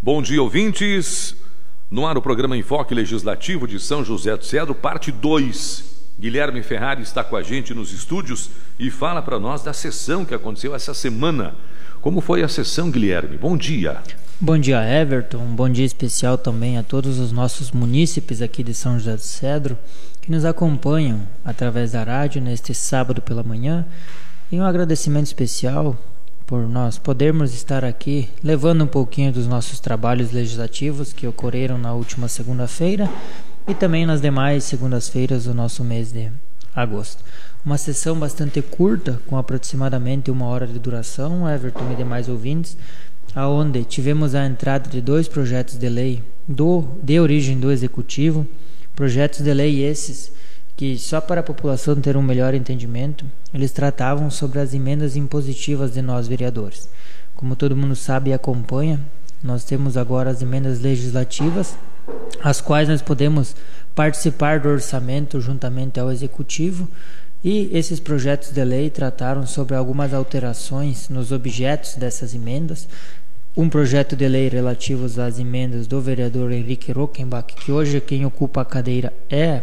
Bom dia, ouvintes. No ar o programa Enfoque Legislativo de São José do Cedro, parte 2. Guilherme Ferrari está com a gente nos estúdios e fala para nós da sessão que aconteceu essa semana. Como foi a sessão, Guilherme? Bom dia. Bom dia, Everton. Um bom dia especial também a todos os nossos munícipes aqui de São José do Cedro que nos acompanham através da rádio neste sábado pela manhã. E um agradecimento especial por nós podermos estar aqui levando um pouquinho dos nossos trabalhos legislativos que ocorreram na última segunda-feira e também nas demais segundas-feiras do nosso mês de agosto. Uma sessão bastante curta, com aproximadamente 1 hora de duração, Everton e demais ouvintes, aonde tivemos a entrada de 2 projetos de lei de origem do Executivo, projetos de lei esses que, só para a população ter um melhor entendimento, eles tratavam sobre as emendas impositivas de nós vereadores. Como todo mundo sabe e acompanha, nós temos agora as emendas legislativas, as quais nós podemos participar do orçamento juntamente ao Executivo, e esses projetos de lei trataram sobre algumas alterações nos objetos dessas emendas. Um projeto de lei relativo às emendas do vereador Henrique Rockenbach, que hoje quem ocupa a cadeira é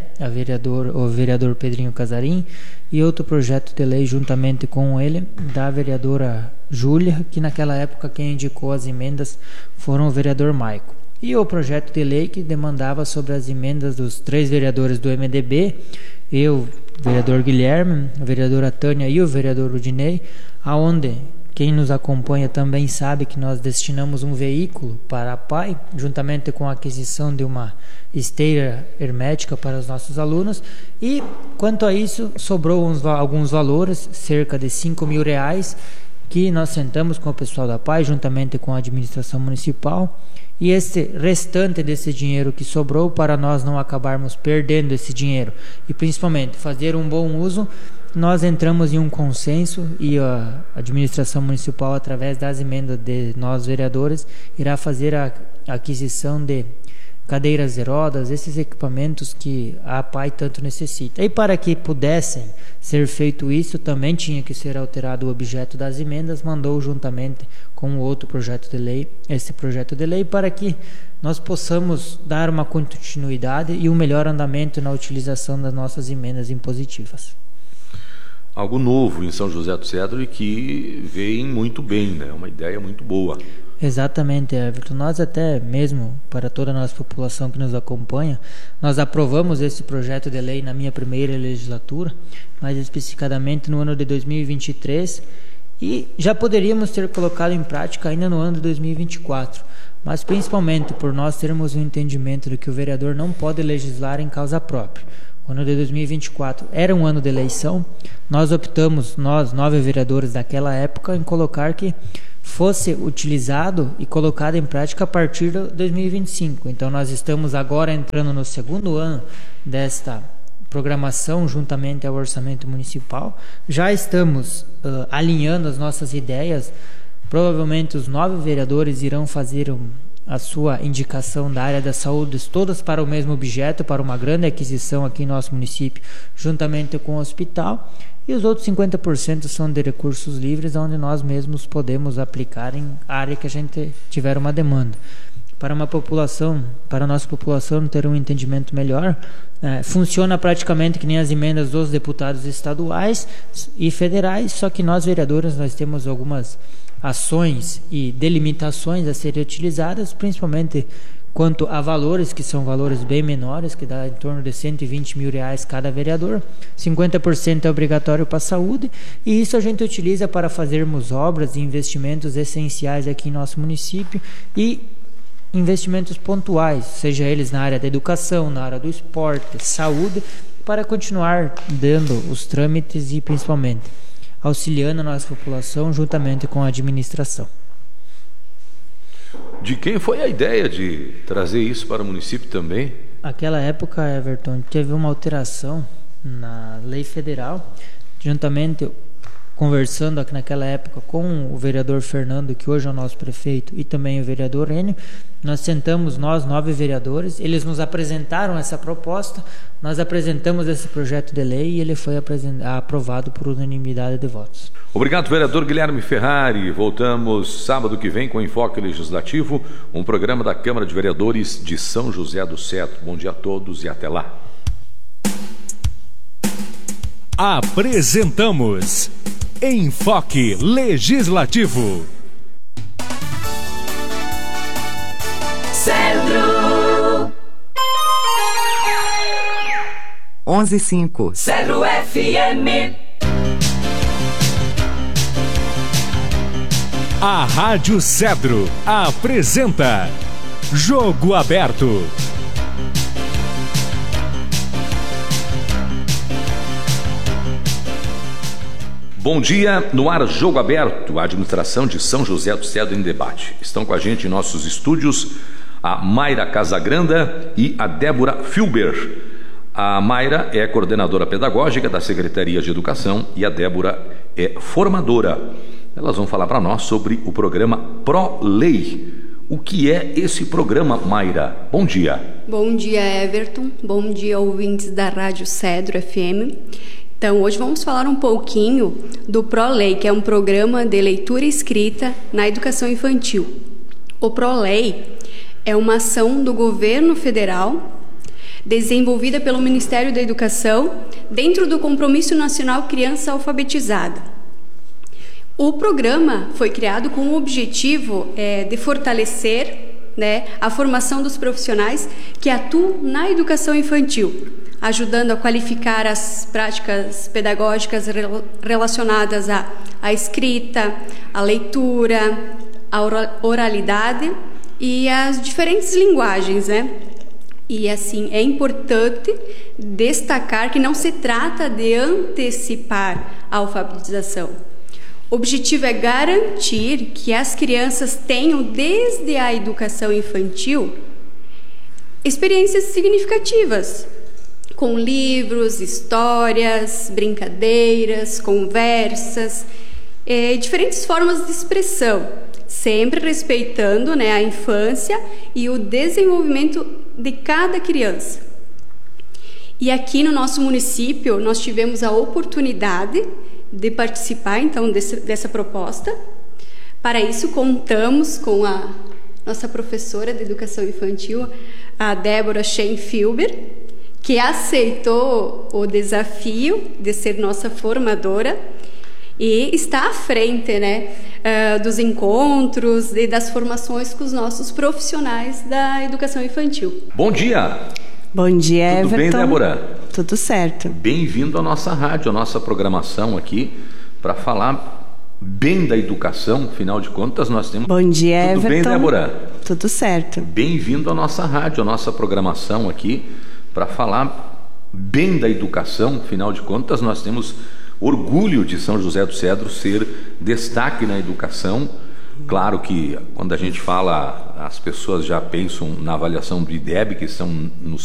o vereador Pedrinho Casarim, e outro projeto de lei juntamente com ele da vereadora Júlia, que naquela época quem indicou as emendas foram o vereador Maico. E o projeto de lei que demandava sobre as emendas dos 3 vereadores do MDB, eu, o vereador Guilherme, a vereadora Tânia e o vereador Udinei, aonde quem nos acompanha também sabe que nós destinamos um veículo para a PAI, juntamente com a aquisição de uma esteira hermética para os nossos alunos. E quanto a isso, sobrou alguns valores, cerca de R$5.000, que nós sentamos com o pessoal da PAI, juntamente com a administração municipal. E esse restante desse dinheiro que sobrou, para nós não acabarmos perdendo esse dinheiro e principalmente fazer um bom uso, nós entramos em um consenso e a administração municipal, através das emendas de nós vereadores, irá fazer a aquisição de cadeiras de rodas, esses equipamentos que a PAI tanto necessita. E para que pudessem ser feito isso, também tinha que ser alterado o objeto das emendas, mandou juntamente com o outro projeto de lei, esse projeto de lei, para que nós possamos dar uma continuidade e um melhor andamento na utilização das nossas emendas impositivas. Algo novo em São José do Cedro e que vem muito bem, né? Uma ideia muito boa. Exatamente, Everton. Nós até mesmo, para toda a nossa população que nos acompanha, nós aprovamos esse projeto de lei na minha primeira legislatura, mais especificamente no ano de 2023, e já poderíamos ter colocado em prática ainda no ano de 2024, mas principalmente por nós termos um entendimento de que o vereador não pode legislar em causa própria. O ano de 2024 era um ano de eleição, nós optamos, nós 9 vereadores daquela época, em colocar que fosse utilizado e colocado em prática a partir de 2025. Então nós estamos agora entrando no 2º ano desta programação juntamente ao orçamento municipal, já estamos alinhando as nossas ideias. Provavelmente os 9 vereadores irão fazer a sua indicação da área da saúde, todas para o mesmo objeto, para uma grande aquisição aqui em nosso município, juntamente com o hospital, e os outros 50% são de recursos livres, onde nós mesmos podemos aplicar em área que a gente tiver uma demanda. Para a nossa população ter um entendimento melhor, funciona praticamente que nem as emendas dos deputados estaduais e federais, só que nós vereadores nós temos algumas ações e delimitações a serem utilizadas, principalmente quanto a valores, que são valores bem menores, que dá em torno de R$120.000 cada vereador, 50% é obrigatório para a saúde, e isso a gente utiliza para fazermos obras e investimentos essenciais aqui em nosso município, e investimentos pontuais, seja eles na área da educação, na área do esporte, saúde, para continuar dando os trâmites e principalmente auxiliando a nossa população juntamente com a administração. De quem foi a ideia de trazer isso para o município também? Naquela época, Everton, teve uma alteração na lei federal, juntamente conversando aqui naquela época com o vereador Fernando, que hoje é o nosso prefeito, e também o vereador Enio, nós sentamos, nós 9 vereadores, eles nos apresentaram essa proposta, nós apresentamos esse projeto de lei e ele foi aprovado por unanimidade de votos. Obrigado, vereador Guilherme Ferrari. Voltamos sábado que vem com o Enfoque Legislativo, um programa da Câmara de Vereadores de São José do Cedro. Bom dia a todos e até lá. Apresentamos Enfoque Legislativo. Cedro 11:05. Cedro FM. A Rádio Cedro apresenta Jogo Aberto. Bom dia, no ar Jogo Aberto, a administração de São José do Cedro em debate. Estão com a gente em nossos estúdios a Mayra Casagranda e a Débora Filber. A Mayra é coordenadora pedagógica da Secretaria de Educação e a Débora é formadora. Elas vão falar para nós sobre o programa ProLei. O que é esse programa, Mayra? Bom dia. Bom dia, Everton. Bom dia, ouvintes da Rádio Cedro FM. Então, hoje vamos falar um pouquinho do ProLei, que é um programa de leitura e escrita na educação infantil. O ProLei é uma ação do governo federal desenvolvida pelo Ministério da Educação dentro do Compromisso Nacional Criança Alfabetizada. O programa foi criado com o objetivo de fortalecer, a formação dos profissionais que atuam na educação infantil, ajudando a qualificar as práticas pedagógicas relacionadas à escrita, à leitura, à oralidade e às diferentes linguagens, E assim, é importante destacar que não se trata de antecipar a alfabetização. O objetivo é garantir que as crianças tenham, desde a educação infantil, experiências significativas, com livros, histórias, brincadeiras, conversas, diferentes formas de expressão, sempre respeitando a infância e o desenvolvimento de cada criança. E aqui no nosso município, nós tivemos a oportunidade de participar, então, dessa proposta. Para isso, contamos com a nossa professora de educação infantil, a Débora Filber, que aceitou o desafio de ser nossa formadora e está à frente, dos encontros e das formações com os nossos profissionais da educação infantil. Bom dia! Bom dia, Everton. Tudo bem, Débora? Tudo certo. Bem-vindo à nossa rádio, à nossa programação aqui, para falar bem da educação, afinal de contas nós temos... Bom dia, Everton. Tudo bem, Débora? Tudo certo. Bem-vindo à nossa rádio, à nossa programação aqui, para falar bem da educação, afinal de contas nós temos orgulho de São José do Cedro ser destaque na educação. Claro que quando a gente fala, as pessoas já pensam na avaliação do IDEB, que são nos